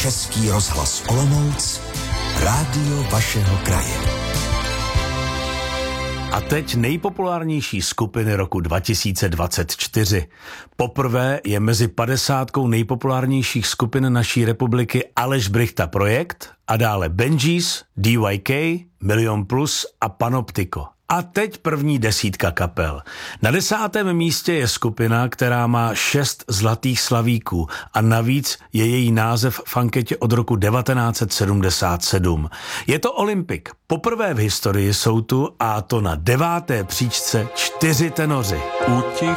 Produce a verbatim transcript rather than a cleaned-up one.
Český rozhlas Olomouc, rádio vašeho kraje. A teď nejpopulárnější skupiny roku dva tisíce dvacet čtyři. Poprvé je mezi padesátkou nejpopulárnějších skupin naší republiky Aleš Brychta Projekt a dále Benjis, D Y K, Milion Plus a Panoptiko. A teď první desítka kapel. Na desátém místě je skupina, která má šest zlatých slavíků a navíc je její název v anketě od roku devatenáct set sedmdesát sedm. Je to Olympic. Poprvé v historii jsou tu, a to na deváté příčce, čtyři tenoři.